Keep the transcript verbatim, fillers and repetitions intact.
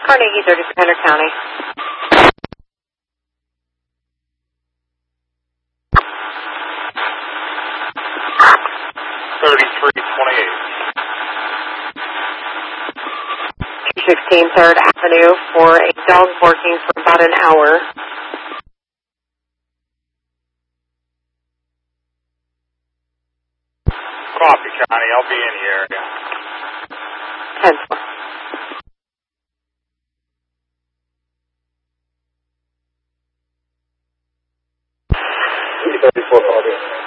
Carnegie, thirty-six hundred County. thirty-three twenty-eight. two sixteen third Avenue for a dog barking for about an hour. Copy, Connie. I'll be in the area. ten four. thirty-four, copy.